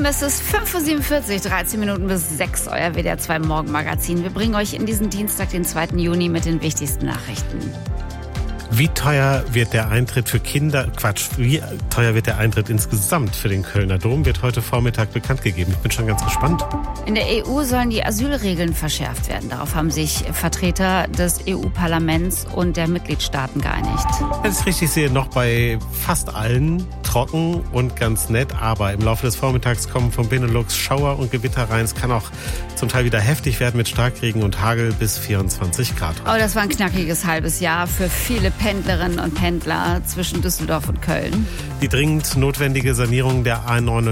Lieben, es ist 5.47 Uhr, 13 Minuten bis 6, euer WDR 2 Morgenmagazin. Wir bringen euch in diesen Dienstag, den 2. Juni, mit den wichtigsten Nachrichten. Wie teuer wird der Eintritt für Kinder, wie teuer wird der Eintritt insgesamt für den Kölner Dom, wird heute Vormittag bekannt gegeben. Ich bin schon ganz gespannt. In der EU sollen die Asylregeln verschärft werden. Darauf haben sich Vertreter des EU-Parlaments und der Mitgliedstaaten geeinigt. Wenn ich es richtig sehe, noch bei fast allen trocken und ganz nett, aber im Laufe des Vormittags kommen vom Benelux Schauer und Gewitter rein. Es kann auch zum Teil wieder heftig werden mit Starkregen und Hagel bis 24 Grad. Oh, das war ein knackiges halbes Jahr für viele Pendlerinnen und Pendler zwischen Düsseldorf und Köln. Die dringend notwendige Sanierung der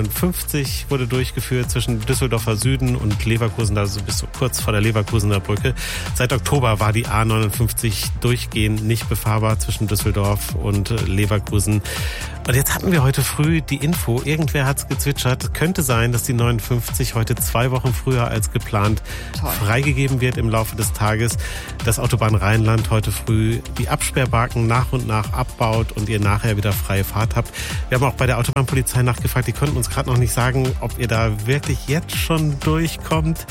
A59 wurde durchgeführt zwischen Düsseldorfer Süden und Leverkusen, also bis kurz vor der Leverkusener Brücke. Seit Oktober war die A59 durchgehend nicht befahrbar zwischen Düsseldorf und Leverkusen. Und jetzt hatten wir heute früh die Info, irgendwer hat es gezwitschert, könnte sein, dass die 59 heute 2 Wochen früher als geplant freigegeben wird im Laufe des Tages. Das Autobahn Rheinland heute früh die Absperrbarken nach und nach abbaut und ihr nachher wieder freie Fahrt habt. Wir haben auch bei der Autobahnpolizei nachgefragt, die konnten uns gerade noch nicht sagen, ob ihr da wirklich jetzt schon durchkommt.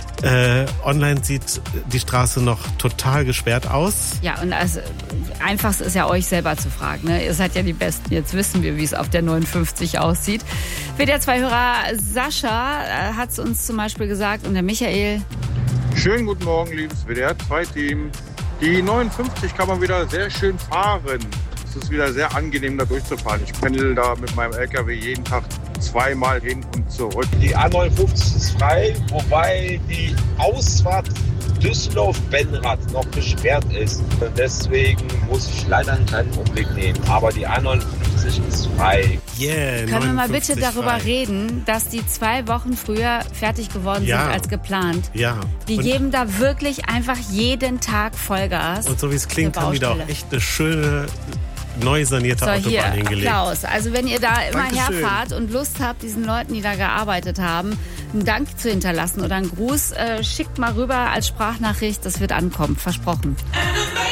Online sieht die Straße noch total gesperrt aus. Ja, und also einfachste ist ja euch selber zu fragen. Ne? Ihr seid ja die Besten. Jetzt wissen wir, wie es auf der 59 aussieht. WDR 2-Hörer Sascha hat es uns zum Beispiel gesagt und der Michael. Schönen guten Morgen, liebes WDR 2-Team. Die 59 kann man wieder sehr schön fahren. Es ist wieder sehr angenehm, da durchzufahren. Ich pendel da mit meinem LKW jeden Tag 2-mal hin und zurück. Die A59 ist frei, wobei die Ausfahrt Düsseldorf-Benrath noch gesperrt ist. Deswegen muss ich leider einen kleinen Umweg nehmen. Aber die A59 ist frei. Yeah, Können wir mal bitte darüber frei reden, dass die 2 Wochen früher fertig geworden sind als geplant? Ja. Die geben da wirklich einfach jeden Tag Vollgas. Und so wie es klingt, haben die da auch echt eine schöne, neu sanierte Autobahn hingelegt. Applaus. Also wenn ihr da immer Dankeschön. herfahrt und Lust habt, diesen Leuten, die da gearbeitet haben, einen Dank zu hinterlassen oder einen Gruß, schickt mal rüber als Sprachnachricht. Das wird ankommen. Versprochen.